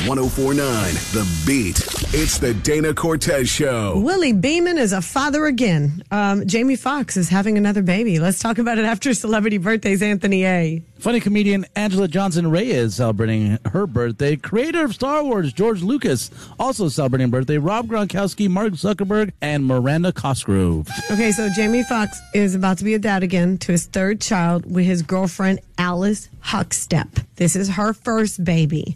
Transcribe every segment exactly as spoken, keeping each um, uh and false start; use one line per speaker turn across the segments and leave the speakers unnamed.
one oh four point nine The Beat. It's the Dana Cortez Show.
Willie Beeman is a father again. Um, Jamie Foxx is having another baby. Let's talk about it after celebrity birthdays. Anthony A.
Funny comedian Angela Johnson Reyes celebrating her birthday. Creator of Star Wars, George Lucas, also celebrating birthday. Rob Gronkowski, Mark Zuckerberg, and Miranda Cosgrove.
Okay, so Jamie Foxx is about to be a dad again to his third child with his girlfriend, Alice Huckstep. This is her first baby.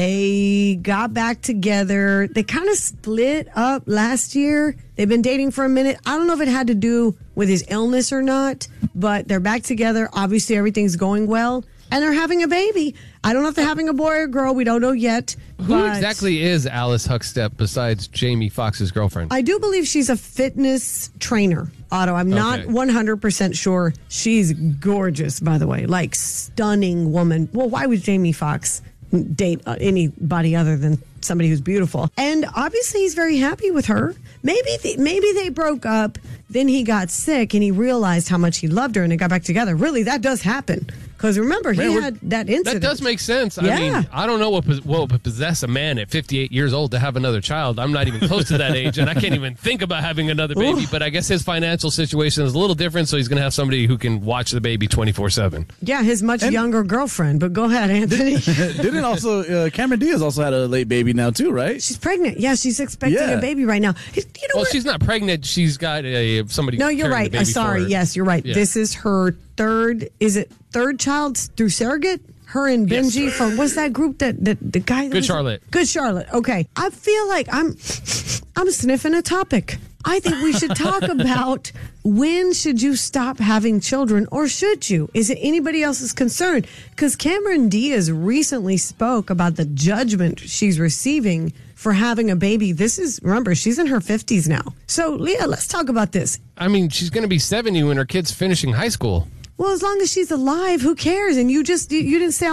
They got back together. They kind of split up last year. They've been dating for a minute. I don't know if it had to do with his illness or not, but they're back together. Obviously, everything's going well. And they're having a baby. I don't know if they're having a boy or girl. We don't know yet.
Who
but
exactly is Alice Huckstep besides Jamie Foxx's girlfriend?
I do believe she's a fitness trainer, Otto. I'm not
Okay.
one hundred percent sure. She's gorgeous, by the way. Like, stunning woman. Well, why would Jamie Foxx date uh, anybody other than somebody who's beautiful? And obviously he's very happy with her. Maybe they, maybe they broke up, then he got sick and he realized how much he loved her and they got back together. Really, that does happen. Because remember, he
Man,
had that incident.
That does make sense.
Yeah.
I mean, I don't know what pos- what would possess a man at fifty-eight years old to have another child. I'm not even close to that age, and I can't even think about having another baby.
Ooh.
But I guess his financial situation is a little different, so he's going to have somebody who can watch the baby twenty-four seven.
Yeah, his much younger girlfriend. But go ahead, Anthony.
Didn't also, uh, Cameron Diaz also had a late baby now too, right?
She's pregnant. Yeah, she's expecting
Yeah.
a baby right now. You know
Well,
what?
she's not pregnant. She's got a somebody.
No, you're
carrying
right.
the
Uh,
baby
sorry.
for her.
Yes, you're right.
Yeah.
This is her third. Is it third child through surrogate? Her and
Yes.
Benji from what's that group that, that the guy? that
Good
was-
Charlotte.
Good Charlotte. Okay, I feel like I'm I'm sniffing a topic. I think we should talk about when should you stop having children, or should you? Is it anybody else's concern? Because Cameron Diaz recently spoke about the judgment she's receiving for having a baby. This is, remember, she's in her fifties now. So, Leah, let's talk about this.
I mean, she's going to be seventy when her kid's finishing high school.
Well, as long as she's alive, who cares? And you just, you, you didn't say